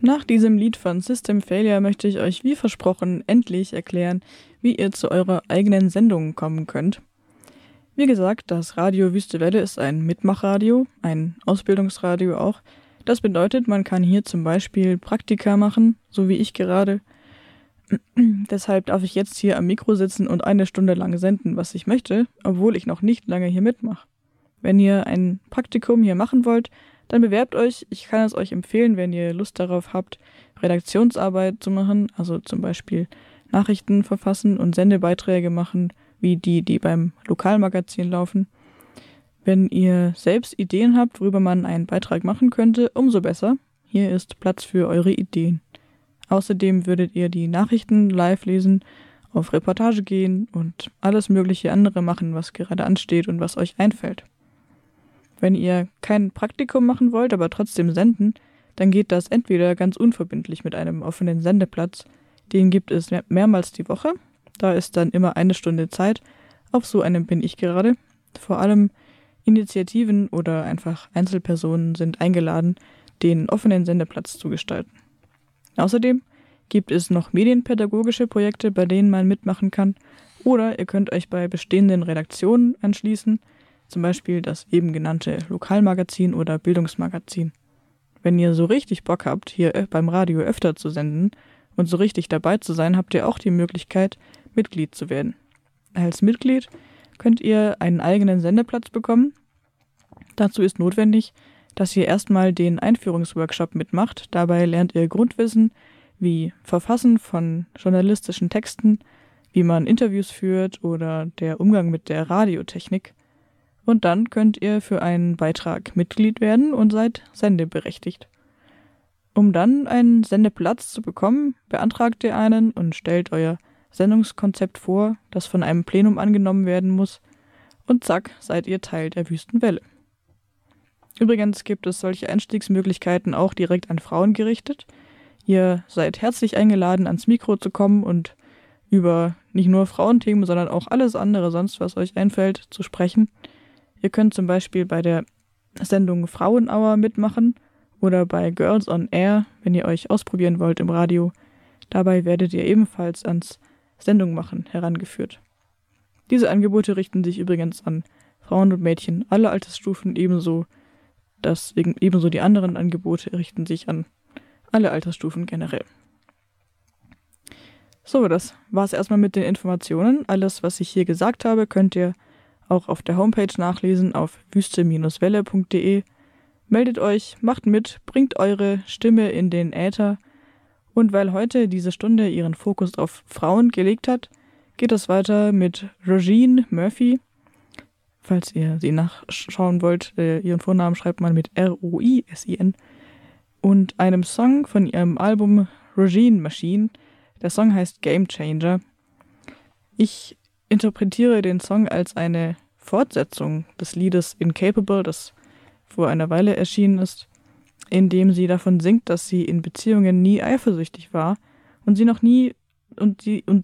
Nach diesem Lied von System Failure möchte ich euch wie versprochen endlich erklären, wie ihr zu eurer eigenen Sendung kommen könnt. Wie gesagt, das Radio Wüste Welle ist ein Mitmachradio, ein Ausbildungsradio auch. Das bedeutet, man kann hier zum Beispiel Praktika machen, so wie ich gerade. Deshalb darf ich jetzt hier am Mikro sitzen und 1 Stunde lang senden, was ich möchte, obwohl ich noch nicht lange hier mitmache. Wenn ihr ein Praktikum hier machen wollt, dann bewerbt euch. Ich kann es euch empfehlen, wenn ihr Lust darauf habt, Redaktionsarbeit zu machen, also zum Beispiel Nachrichten verfassen und Sendebeiträge machen, wie die beim Lokalmagazin laufen. Wenn ihr selbst Ideen habt, worüber man einen Beitrag machen könnte, umso besser. Hier ist Platz für eure Ideen. Außerdem würdet ihr die Nachrichten live lesen, auf Reportage gehen und alles mögliche andere machen, was gerade ansteht und was euch einfällt. Wenn ihr kein Praktikum machen wollt, aber trotzdem senden, dann geht das entweder ganz unverbindlich mit einem offenen Sendeplatz. Den gibt es mehrmals die Woche. Da ist dann immer 1 Stunde Zeit. Auf so einem bin ich gerade. Vor allem Initiativen oder einfach Einzelpersonen sind eingeladen, den offenen Sendeplatz zu gestalten. Außerdem gibt es noch medienpädagogische Projekte, bei denen man mitmachen kann. Oder ihr könnt euch bei bestehenden Redaktionen anschließen, zum Beispiel das eben genannte Lokalmagazin oder Bildungsmagazin. Wenn ihr so richtig Bock habt, hier beim Radio öfter zu senden und so richtig dabei zu sein, habt ihr auch die Möglichkeit, Mitglied zu werden. Als Mitglied könnt ihr einen eigenen Sendeplatz bekommen. Dazu ist notwendig, dass ihr erstmal den Einführungsworkshop mitmacht. Dabei lernt ihr Grundwissen wie Verfassen von journalistischen Texten, wie man Interviews führt oder der Umgang mit der Radiotechnik. Und dann könnt ihr für einen Beitrag Mitglied werden und seid sendeberechtigt. Um dann einen Sendeplatz zu bekommen, beantragt ihr einen und stellt euer Sendungskonzept vor, das von einem Plenum angenommen werden muss. Und zack, seid ihr Teil der Wüstenwelle. Übrigens gibt es solche Einstiegsmöglichkeiten auch direkt an Frauen gerichtet. Ihr seid herzlich eingeladen, ans Mikro zu kommen und über nicht nur Frauenthemen, sondern auch alles andere, sonst was euch einfällt, zu sprechen. Ihr könnt zum Beispiel bei der Sendung Frauenhour mitmachen oder bei Girls on Air, wenn ihr euch ausprobieren wollt im Radio. Dabei werdet ihr ebenfalls ans Sendungmachen herangeführt. Diese Angebote richten sich übrigens an Frauen und Mädchen aller Altersstufen, ebenso die anderen Angebote richten sich an alle Altersstufen generell. So, das war's erstmal mit den Informationen. Alles, was ich hier gesagt habe, könnt ihr auch auf der Homepage nachlesen auf wüste-welle.de. Meldet euch, macht mit, bringt eure Stimme in den Äther. Und weil heute diese Stunde ihren Fokus auf Frauen gelegt hat, geht es weiter mit Roisin Murphy. Falls ihr sie nachschauen wollt, ihren Vornamen schreibt man mit R-O-I-S-I-N. Und einem Song von ihrem Album Roisin Machine. Der Song heißt Game Changer. Ich interpretiere den Song als eine Fortsetzung des Liedes Incapable, das vor einer Weile erschienen ist, in dem sie davon singt, dass sie in Beziehungen nie eifersüchtig war und sie